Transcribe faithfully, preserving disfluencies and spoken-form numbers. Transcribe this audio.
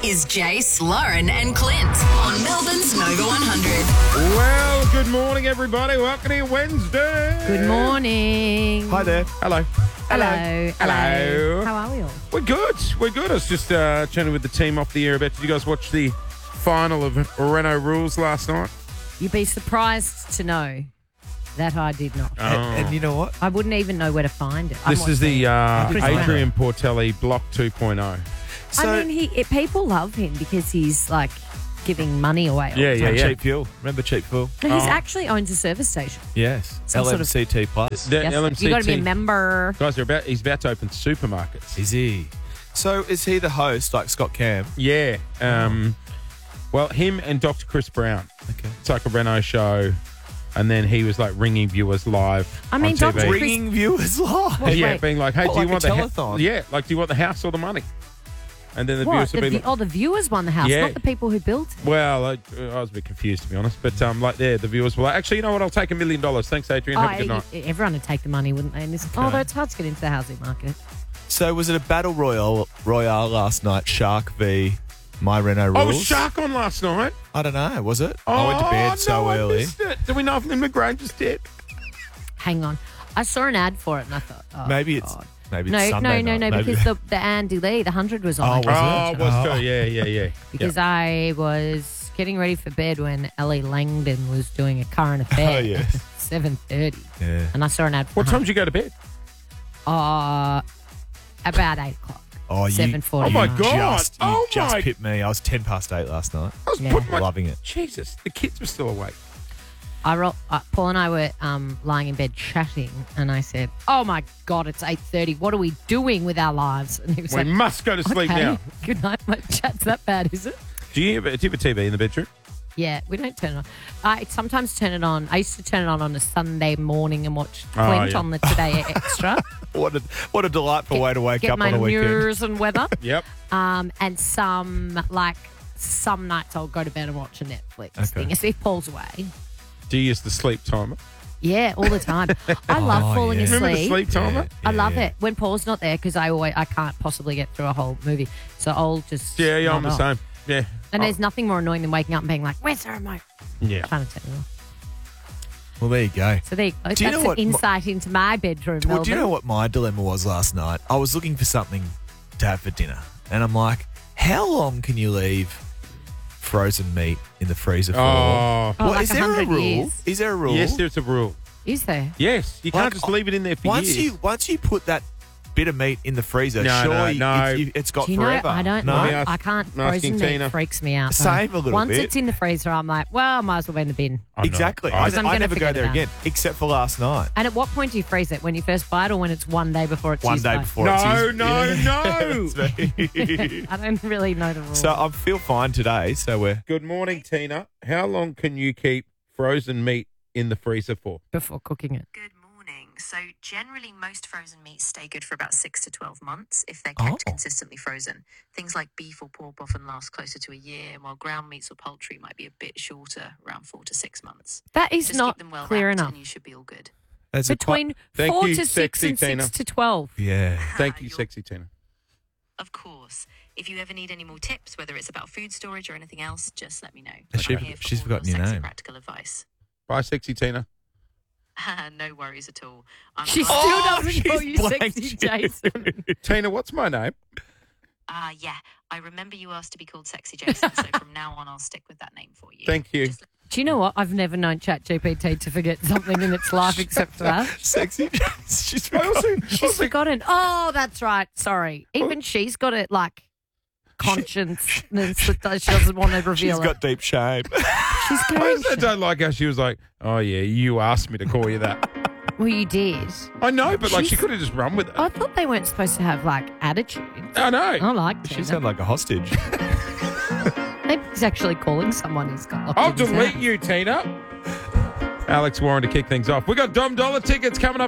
is Jace, Lauren and Clint on Melbourne's Nova one hundred. Well, good morning, everybody. Welcome to your Wednesday. Good morning. Hi there. Hello. Hello. Hello. How are we all? We're good. We're good. I was just uh, chatting with the team off the air about. Did you guys watch the final of Renault Rules last night? You'd be surprised to know that I did not. Oh. And, and you know what? I wouldn't even know where to find it. This is the uh, Chris Adrian Portelli Block two point oh. So, I mean, he it, people love him because he's like giving money away. all Yeah, the yeah, time. yeah. cheap fuel. Remember cheap fuel? No, he's Oh. actually owns a service station. Yes. Some sort of- L M C T plus. The Yes, L M C T. you got to be a member. Guys, they're about, he's about to open supermarkets. Is he? So is he the host like Scott Cam? Yeah. Um, well, him and Doctor Chris Brown. Okay. It's like a Renault show. And then he was like ringing viewers live I mean, on T V. Doctor Chris- Bringing viewers live. What? Yeah, Wait. being like, hey, What, do you like want a the telethon? house? Yeah, like, do you want the house or the money? And then the What? viewers The would be vi- like, oh, the viewers won the house, Yeah. not the people who built it. well, I, I was a bit confused, to be honest. But um, like there, the viewers were like, actually, you know what? I'll take a million dollars. Thanks, Adrian. Have a good Oh, night. e- everyone would take the money, wouldn't they? In this, although it's hard to get into the housing market. So was it a battle royale royale last night? Shark v My Renault Rules. Oh, was Shark on last night? I don't know. Was it? Oh, I went to bed no, so I early. missed it. Do we know if Lynn McGrange is dead? Hang on. I saw an ad for it and I thought, oh, Maybe it's God. maybe No, it's Sunday no, no, night. no, Maybe- because the, the Andy Lee, the hundred was on. Oh, I was just it? Oh, mentioned. was Oh. too. Yeah, yeah, yeah. Because yeah. I was getting ready for bed when Ellie Langdon was doing a current affair Oh, yes. at seven thirty. Yeah. And I saw an ad for What time did you go to bed? Uh, about eight o'clock. Oh, you, seven forty. Oh, my you God. Just, you Oh, just my- pipped me. I was ten past eight last night. I was Yeah. putting my... Loving it. Jesus, the kids were still awake. I ro- uh, Paul and I were um, lying in bed chatting, and I said, "Oh my God, it's eight thirty. What are we doing with our lives?" And he was We like, must go to sleep "Okay, now. good night. My chat's that bad, is it?" Do you, have, do you have a T V in the bedroom? Yeah, we don't turn it on. I sometimes turn it on. I used to turn it on on a Sunday morning and watch Oh, Clint yeah. on the Today Extra. What a what a delightful way to wake Get up my on a weekend. news and weather. Yep. Um, and some like some nights I'll go to bed and watch a Netflix Okay. thing. As if Paul's away. Do you use the sleep timer? Yeah, all the time. I love Oh, falling yeah. asleep. Remember the sleep timer? Yeah, I love yeah. it when Paul's not there because I always I can't possibly get through a whole movie. So I'll just Yeah, yeah, I'm nod the off. same. Yeah. And Oh, there's nothing more annoying than waking up and being like, "Where's the remote?" yeah. Trying to turn it off. Well, there you go. So there you go. Do you That's know an what- insight into my bedroom. Well, do you Melbourne. know what my dilemma was last night? I was looking for something to have for dinner, and I'm like, how long can you leave frozen meat in the freezer for? Oh. Oh, Well, like is there a 100 rule? years. Is there a rule? Yes, there's a rule. Is there? Yes, you can't Like, just leave it in there for once years. you once you put that bit of meat in the freezer, No, surely no, no. It's, you- it's got Do you know? forever. I don't no. know. Let me ask- I can't. I'm asking Frozen meat Tina. freaks me out. though. Same a little Once bit. it's in the freezer, I'm like, well, I might as well be in the bin. I'm not. Exactly. I- I, Because I'm I gonna never go forget there about again, except for last night. And at what point do you freeze it? When you first buy it, or when it's one day before it's One used day by? before it's No, used. no, Yeah. no. That's me. I don't really know the rules. So I feel fine today. So we're Good morning, Tina. How long can you keep frozen meat in the freezer for? before cooking it. Good morning. So generally most frozen meats stay good for about six to twelve months if they're kept Oh. consistently frozen. Things like beef or pork often last closer to a year, while ground meats or poultry might be a bit shorter, around four to six months. That is Just not keep them well clear wrapped enough. and you should be all good. there's a quite- Between Thank four you, to six sexy and Tina. six to twelve. yeah. Thank you, You're- sexy Tina. Of course. If you ever need any more tips, whether it's about food storage or anything else, just let me know. Has she- I'm here for she's all forgotten your your sexy name. practical advice. Bye, sexy Tina. No worries at all. I'm She glad- still Oh, doesn't call she's you blanked sexy, you. Jason. Tina, what's my name? Ah, yeah. I remember you asked to be called Sexy Jason, so from now on I'll stick with that name for you. Thank you. Just Do you know what? I've never known ChatGPT to forget something in its life except for that. Sexy. She's I also, She's forgotten. Oh, that's right. Sorry. Even she's got it like conscience that she doesn't want to reveal She's it. got deep shame. She's I going. also don't like how she was like, oh, yeah, you asked me to call you that. Well, you did. I know, but like she She's- could have just run with it. I thought they weren't supposed to have like attitude. I know. I like She Tina. sounded like a hostage. Maybe he's actually calling someone who's got locked I'll in his delete house. you, Tina. Alex Warren to kick things off. We got Dom Dollar tickets coming up.